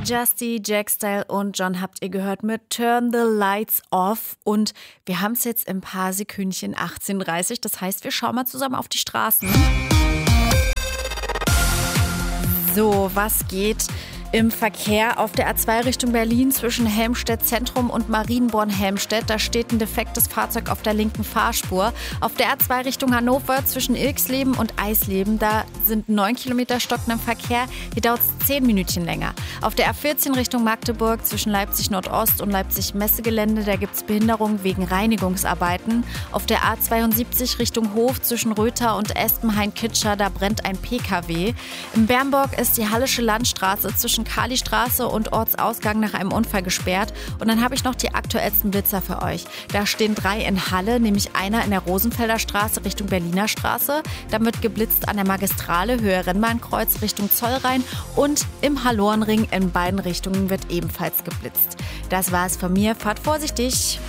Justy, Jackstyle und John habt ihr gehört mit Turn the Lights Off. Und wir haben es jetzt in ein paar Sekündchen 18:30 Uhr. Das heißt, wir schauen mal zusammen auf die Straßen. So, was geht im Verkehr auf der A2 Richtung Berlin zwischen Helmstedt Zentrum und Marienborn-Helmstedt? Da steht ein defektes Fahrzeug auf der linken Fahrspur. Auf der A2 Richtung Hannover zwischen Ilksleben und Eisleben, da sind 9 Kilometer stockender Verkehr. Hier dauert es 10 Minütchen länger. Auf der A14 Richtung Magdeburg zwischen Leipzig Nordost und Leipzig Messegelände, da gibt es Behinderungen wegen Reinigungsarbeiten. Auf der A72 Richtung Hof zwischen Röther und Espenhain-Kitscher, da brennt ein PKW. In Bernburg ist die Hallische Landstraße zwischen Kalistraße und Ortsausgang nach einem Unfall gesperrt. Und dann habe ich noch die aktuellsten Blitzer für euch. Da stehen 3 in Halle, nämlich einer in der Rosenfelder Straße Richtung Berliner Straße. Dann wird geblitzt an der Magistrale Höhe Rennbahnkreuz Richtung Zollrhein und im Hallorenring in beiden Richtungen wird ebenfalls geblitzt. Das war es von mir. Fahrt vorsichtig.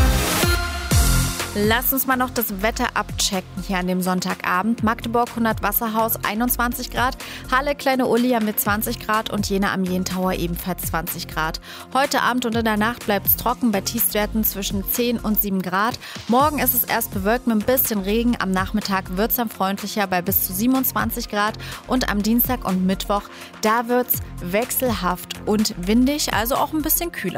Lass uns mal noch das Wetter abchecken hier an dem Sonntagabend. Magdeburg 100 Wasserhaus 21 Grad, Halle Kleine Ullia mit 20 Grad und Jena am Jentauer ebenfalls 20 Grad. Heute Abend und in der Nacht bleibt es trocken bei Tiefstwerten zwischen 10 und 7 Grad. Morgen ist es erst bewölkt mit ein bisschen Regen. Am Nachmittag wird es dann freundlicher bei bis zu 27 Grad. Und am Dienstag und Mittwoch, da wird es wechselhaft und windig, also auch ein bisschen kühler.